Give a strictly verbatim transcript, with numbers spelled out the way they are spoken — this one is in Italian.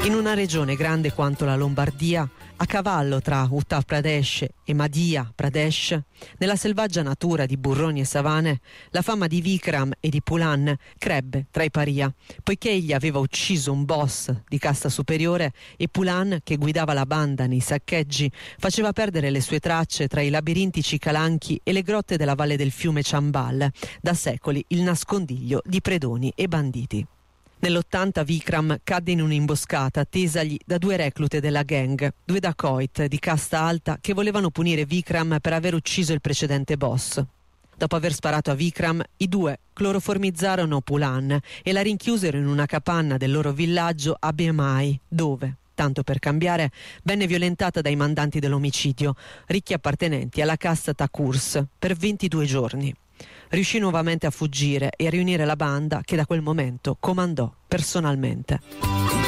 In una regione grande quanto la Lombardia, a cavallo tra Uttar Pradesh e Madhya Pradesh, nella selvaggia natura di burroni e savane, la fama di Vikram e di Pulan crebbe tra i paria, poiché egli aveva ucciso un boss di casta superiore e Pulan, che guidava la banda nei saccheggi, faceva perdere le sue tracce tra i labirintici calanchi e le grotte della valle del fiume Chambal, da secoli il nascondiglio di predoni e banditi. Nell'ottanta Vikram cadde in un'imboscata tesagli da due reclute della gang, due dacoit di casta alta che volevano punire Vikram per aver ucciso il precedente boss. Dopo aver sparato a Vikram, i due cloroformizzarono Pulan e la rinchiusero in una capanna del loro villaggio a Bemai, dove, tanto per cambiare, venne violentata dai mandanti dell'omicidio, ricchi appartenenti alla casta Thakurs, per ventidue giorni. Riuscì nuovamente a fuggire e a riunire la banda che da quel momento comandò personalmente.